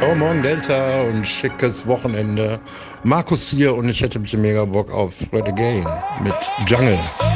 Oh, morgen Delta und schickes Wochenende. Markus hier und ich hätte bitte mega Bock auf Red Again mit Jungle.